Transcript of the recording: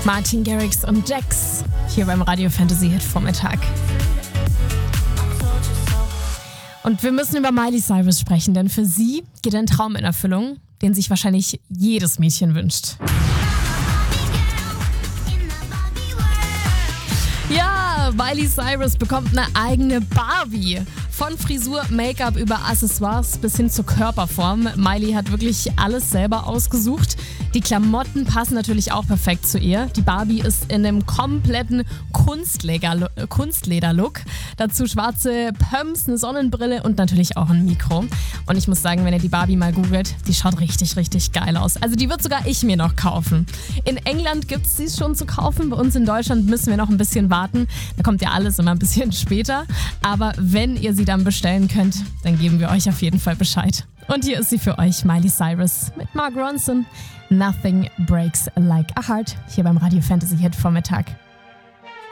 Martin Garrix und Jax hier beim Radio Fantasy Hit Vormittag. Und wir müssen über Miley Cyrus sprechen, denn für sie geht ein Traum in Erfüllung, den sich wahrscheinlich jedes Mädchen wünscht. Ja, Miley Cyrus bekommt eine eigene Barbie. Von Frisur, Make-up über Accessoires bis hin zur Körperform. Miley hat wirklich alles selber ausgesucht. Die Klamotten passen natürlich auch perfekt zu ihr. Die Barbie ist in einem kompletten Kunstleder-Look. Dazu schwarze Pumps, eine Sonnenbrille und natürlich auch ein Mikro. Und ich muss sagen, wenn ihr die Barbie mal googelt, die schaut richtig, richtig geil aus. Also die wird sogar ich mir noch kaufen. In England gibt es sie schon zu kaufen. Bei uns in Deutschland müssen wir noch ein bisschen warten. Da kommt ja alles immer ein bisschen später. Aber wenn ihr sie dann bestellen könnt, dann geben wir euch auf jeden Fall Bescheid. Und hier ist sie für euch, Miley Cyrus mit Mark Ronson. Nothing Breaks Like a Heart, hier beim Radio Fantasy Hit Vormittag.